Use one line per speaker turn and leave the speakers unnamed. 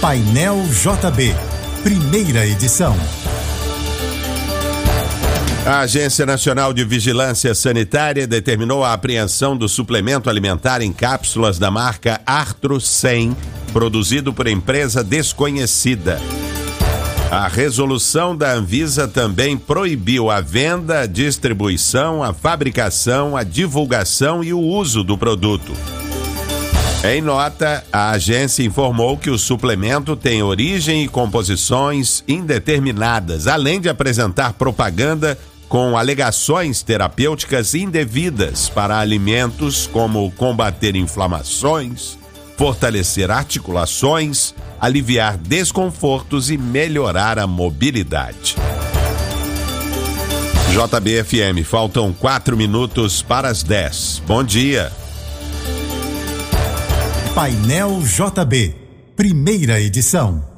Painel JB, primeira edição.
A Agência Nacional de Vigilância Sanitária determinou a apreensão do suplemento alimentar em cápsulas da marca Artro 100, produzido por empresa desconhecida. A resolução da Anvisa também proibiu a venda, a distribuição, a fabricação, a divulgação e o uso do produto. Em nota, a agência informou que o suplemento tem origem e composições indeterminadas, além de apresentar propaganda com alegações terapêuticas indevidas para alimentos como combater inflamações, fortalecer articulações, aliviar desconfortos e melhorar a mobilidade. JBFM, faltam 4 minutos para as 10. Bom dia.
Painel JB, primeira edição.